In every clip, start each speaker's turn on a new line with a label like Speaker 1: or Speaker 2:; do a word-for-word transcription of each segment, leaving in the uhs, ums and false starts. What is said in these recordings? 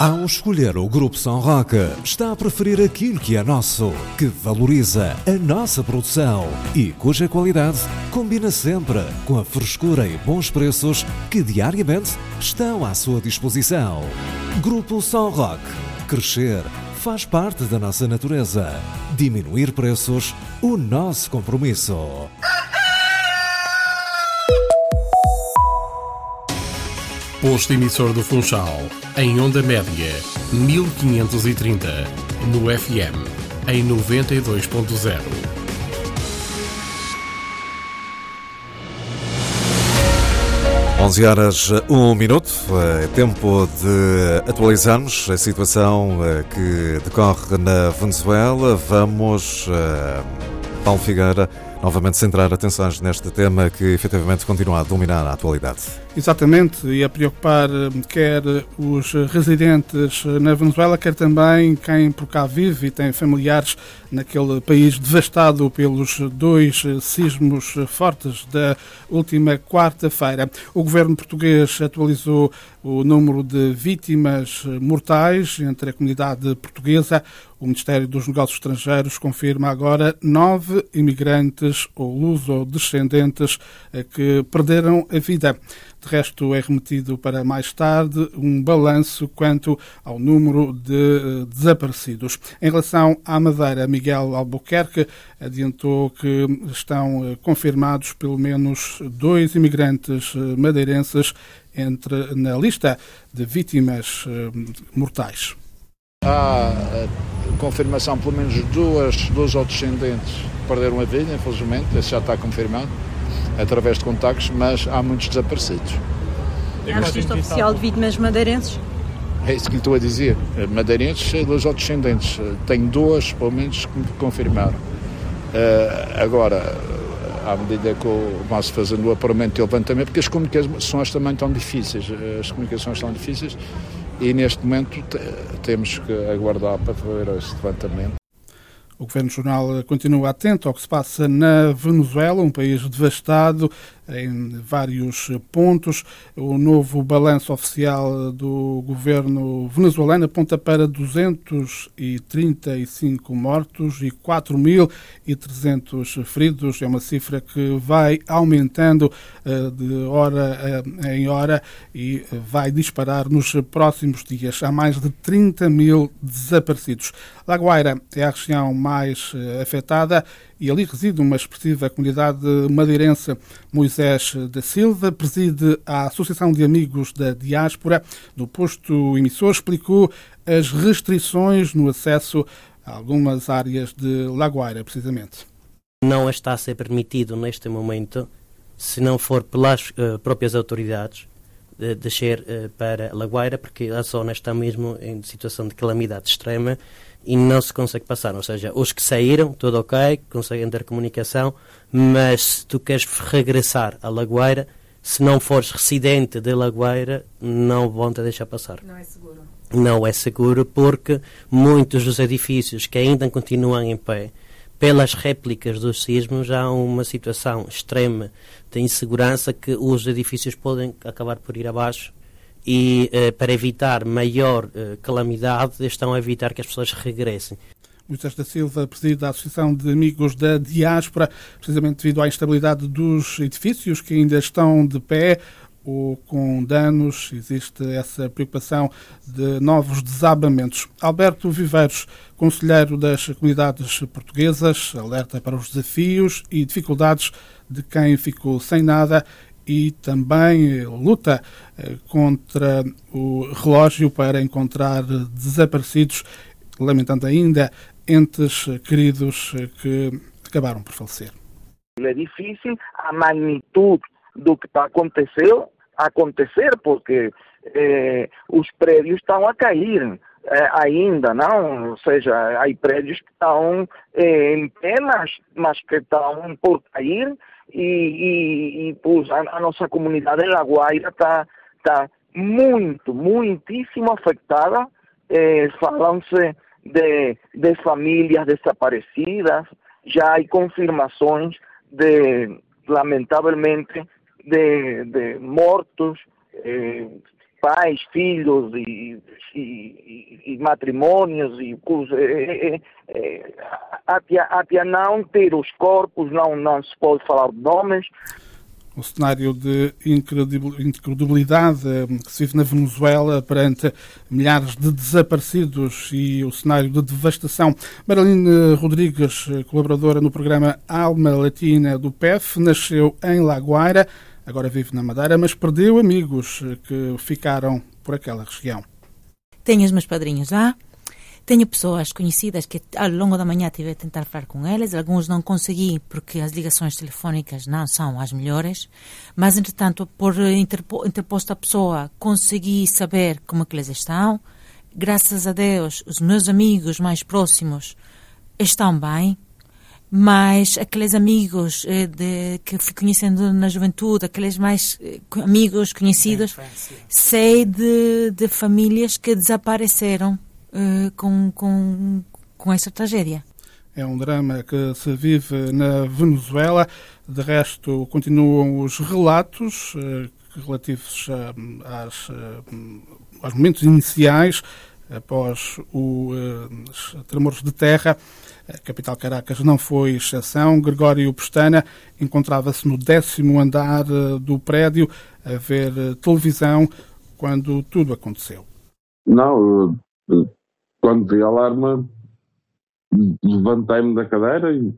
Speaker 1: Ao escolher o Grupo São Roque, está a preferir aquilo que é nosso, que valoriza a nossa produção e cuja qualidade combina sempre com a frescura e bons preços que diariamente estão à sua disposição. Grupo São Roque. Crescer faz parte da nossa natureza. Diminuir preços, o nosso compromisso.
Speaker 2: Posto emissor do Funchal, em onda média, mil quinhentos e trinta, no F M, em noventa e dois ponto zero.
Speaker 1: onze horas, um minuto, é tempo de atualizarmos a situação que decorre na Venezuela. Vamos, Paulo Figueira, novamente centrar atenções neste tema que efetivamente continua a dominar a atualidade.
Speaker 3: Exatamente, e a preocupar quer os residentes na Venezuela, quer também quem por cá vive e tem familiares naquele país devastado pelos dois sismos fortes da última quarta-feira. O governo português atualizou o número de vítimas mortais entre a comunidade portuguesa. O Ministério dos Negócios Estrangeiros confirma agora nove imigrantes ou luso-descendentes que perderam a vida. De resto, é remetido para mais tarde um balanço quanto ao número de desaparecidos. Em relação à Madeira, Miguel Albuquerque adiantou que estão confirmados pelo menos dois imigrantes madeirenses entre, na lista de vítimas mortais.
Speaker 4: Há a confirmação, pelo menos duas, duas ou descendentes perderam a vida, infelizmente, esse já está confirmado, através de contactos, mas há muitos desaparecidos.
Speaker 5: Há registro oficial de vítimas madeirenses?
Speaker 4: É isso que lhe estou a dizer. Madeirenses, duas ou descendentes. Tenho duas, pelo menos, que me confirmaram. Uh, agora, à medida que vão-se fazendo o apuramento e o levantamento, porque as comunicações também estão difíceis, as comunicações estão difíceis, e neste momento t- temos que aguardar para fazer esse levantamento.
Speaker 3: O Governo Jornal continua atento ao que se passa na Venezuela, um país devastado em vários pontos. O novo balanço oficial do governo venezuelano aponta para duzentos e trinta e cinco mortos e quatro mil e trezentos feridos. É uma cifra que vai aumentando uh, de hora uh, em hora e vai disparar nos próximos dias. Há mais de trinta mil desaparecidos. La Guaira é a região mais uh, afetada e ali reside uma expressiva comunidade madeirense. Moisés da Silva preside a Associação de Amigos da Diáspora. Do posto emissor, explicou as restrições no acesso a algumas áreas de La Guaira, precisamente.
Speaker 6: Não está a ser permitido neste momento, se não for pelas uh, próprias autoridades, de descer uh, para La Guaira, porque a zona está mesmo em situação de calamidade extrema e não se consegue passar. Ou seja, os que saíram, tudo ok, conseguem ter comunicação, mas se tu queres regressar a La Guaira, se não fores residente de La Guaira, não vão te deixar passar.
Speaker 5: Não é seguro.
Speaker 6: Não é seguro porque muitos dos edifícios que ainda continuam em pé, pelas réplicas dos sismos, há uma situação extrema de insegurança que os edifícios podem acabar por ir abaixo e, eh, para evitar maior eh, calamidade, estão a evitar que as pessoas regressem.
Speaker 3: Moisés da Silva preside a Associação de Amigos da Diáspora, precisamente devido à instabilidade dos edifícios que ainda estão de pé ou com danos. Existe essa preocupação de novos desabamentos. Alberto Viveiros, conselheiro das comunidades portuguesas, alerta para os desafios e dificuldades de quem ficou sem nada e também luta contra o relógio para encontrar desaparecidos, lamentando ainda entes queridos que acabaram por falecer.
Speaker 7: É difícil a magnitude do que está acontecendo, acontecer, porque eh, os prédios estão a cair eh, ainda, não? Ou seja, há prédios que estão eh, em pé, mas, mas que estão por cair e, e, e pois, a, a nossa comunidade em La Guaira está tá muito, muitíssimo afetada. Eh, falam-se de, de famílias desaparecidas, já há confirmações de, lamentavelmente, de, de mortos, eh, pais, filhos e, e, e matrimônios e é, é, é, até, até não ter os corpos, não, não se pode falar de nomes.
Speaker 3: O cenário de incredibilidade que se vive na Venezuela perante milhares de desaparecidos e o cenário de devastação. Marilene Rodrigues, colaboradora no programa Alma Latina do P E F, nasceu em La Guaira, agora vive na Madeira, mas perdeu amigos que ficaram por aquela região.
Speaker 8: Tenho os meus padrinhos lá. Tenho pessoas conhecidas que ao longo da manhã tive a tentar falar com eles, alguns não consegui porque as ligações telefónicas não são as melhores, mas entretanto por interpo, interposta pessoa consegui saber como é que eles estão. Graças a Deus os meus amigos mais próximos estão bem, mas aqueles amigos eh, de, que fui conhecendo na juventude, aqueles mais eh, amigos conhecidos, sei de, de famílias que desapareceram Uh, com, com, com esta tragédia.
Speaker 3: É um drama que se vive na Venezuela. De resto, continuam os relatos uh, relativos uh, às, uh, aos momentos iniciais após os uh, tremores de terra. A capital Caracas não foi exceção. Gregório Pestana encontrava-se no décimo andar uh, do prédio a ver uh, televisão quando tudo aconteceu.
Speaker 9: Não, eu... Quando vi a alarma, levantei-me da cadeira e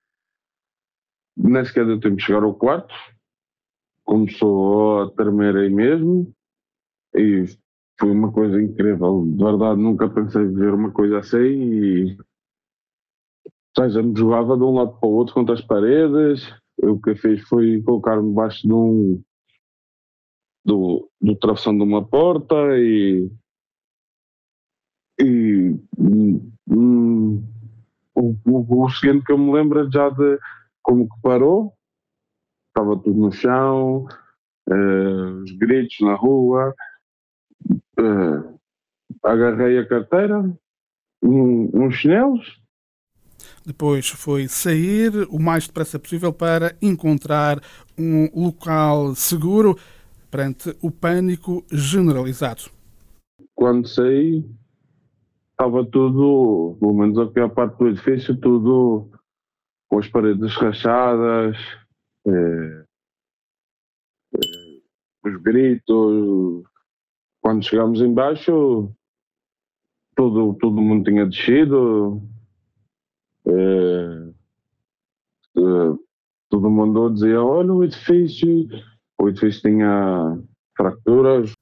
Speaker 9: nem sequer deu tempo de chegar ao quarto. Começou a tremer aí mesmo e foi uma coisa incrível. De verdade, nunca pensei ver uma coisa assim e ou seja, me jogava de um lado para o outro contra as paredes. Eu, o que fiz foi colocar-me debaixo de um, do, do travessão de uma porta e E hum, o, o, o seguinte que eu me lembro é já de como que parou, estava tudo no chão, uh, os gritos na rua, uh, agarrei a carteira, um, uns chinelos.
Speaker 3: Depois foi sair o mais depressa possível para encontrar um local seguro perante o pânico generalizado.
Speaker 9: Quando saí, estava tudo, pelo menos a pior parte do edifício, tudo com as paredes rachadas, é, é, os gritos. Quando chegámos em baixo, todo, todo mundo tinha descido, é, é, todo mundo dizia, olha o edifício, o edifício tinha fraturas.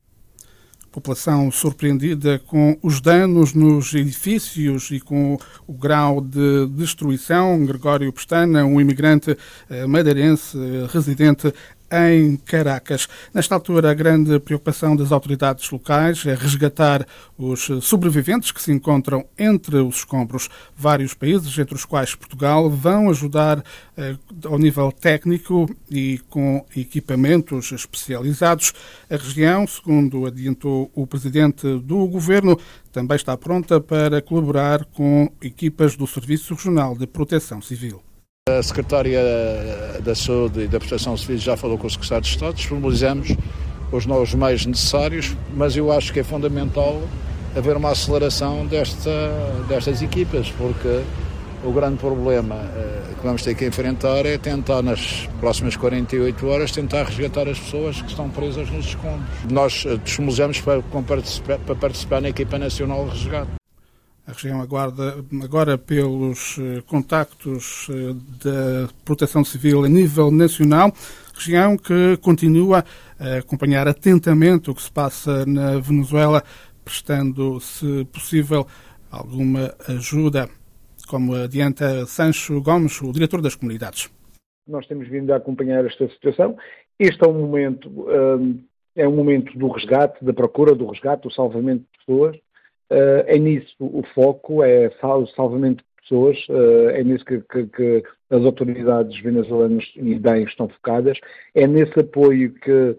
Speaker 3: População surpreendida com os danos nos edifícios e com o grau de destruição. Gregório Pestana, um imigrante madeirense residente em Caracas. Nesta altura, a grande preocupação das autoridades locais é resgatar os sobreviventes que se encontram entre os escombros. Vários países, entre os quais Portugal, vão ajudar eh, ao nível técnico e com equipamentos especializados. A região, segundo adiantou o presidente do governo, também está pronta para colaborar com equipas do Serviço Regional de Proteção Civil.
Speaker 4: A Secretária da Saúde e da Proteção Civil já falou com o Secretário de Estado, disponibilizamos os novos meios necessários, mas eu acho que é fundamental haver uma aceleração desta, destas equipas, porque o grande problema que vamos ter que enfrentar é tentar, nas próximas quarenta e oito horas, tentar resgatar as pessoas que estão presas nos escombros. Nós disponibilizamos para, para participar na equipa nacional de resgate.
Speaker 3: A região aguarda agora pelos contactos da Proteção Civil a nível nacional, região que continua a acompanhar atentamente o que se passa na Venezuela, prestando, se possível, alguma ajuda, como adianta Sancho Gomes, o diretor das comunidades.
Speaker 10: Nós temos vindo a acompanhar esta situação. Este é um momento, um, é um momento do resgate, da procura do resgate, do salvamento de pessoas. Uh, é nisso o foco, é o salvamento de pessoas, uh, é nisso que, que, que as autoridades venezuelanas e bem estão focadas, é nesse apoio que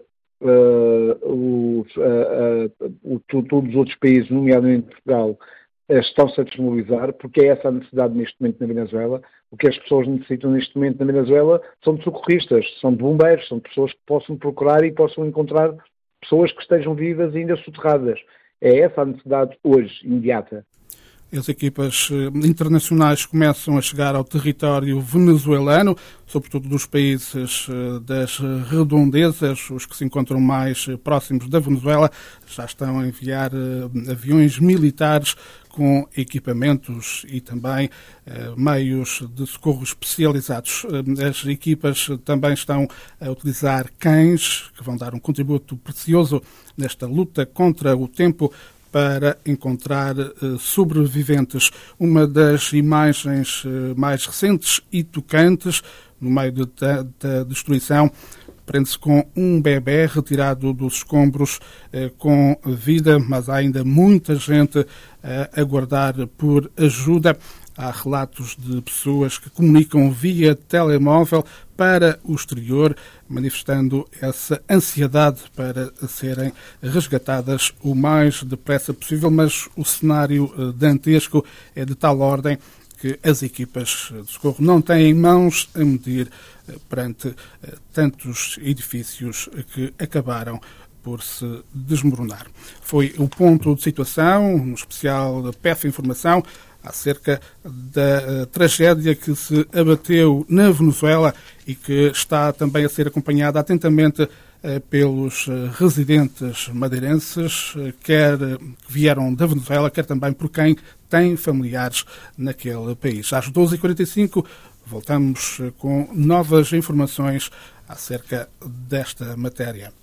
Speaker 10: uh, os, uh, uh, o, todos os outros países, nomeadamente Portugal, uh, estão-se a disponibilizar, porque é essa a necessidade neste momento na Venezuela. O que as pessoas necessitam neste momento na Venezuela são de socorristas, são de bombeiros, são de pessoas que possam procurar e possam encontrar pessoas que estejam vivas ainda soterradas. É essa a necessidade hoje, imediata.
Speaker 3: As equipas internacionais começam a chegar ao território venezuelano, sobretudo dos países das redondezas, os que se encontram mais próximos da Venezuela. Já estão a enviar aviões militares com equipamentos e também eh, meios de socorro especializados. As equipas também estão a utilizar cães, que vão dar um contributo precioso nesta luta contra o tempo, para encontrar uh, sobreviventes. Uma das imagens uh, mais recentes e tocantes, no meio de, da, da destruição, prende-se com um bebê retirado dos escombros uh, com vida, mas há ainda muita gente a aguardar por ajuda. Há relatos de pessoas que comunicam via telemóvel para o exterior, manifestando essa ansiedade para serem resgatadas o mais depressa possível, mas o cenário dantesco é de tal ordem que as equipas de socorro não têm mãos a medir perante tantos edifícios que acabaram por se desmoronar. Foi o ponto de situação, um especial da P E F Informação, acerca da uh, tragédia que se abateu na Venezuela e que está também a ser acompanhada atentamente uh, pelos uh, residentes madeirenses, uh, quer uh, que vieram da Venezuela, quer também por quem tem familiares naquele país. Às doze e quarenta e cinco voltamos uh, com novas informações acerca desta matéria.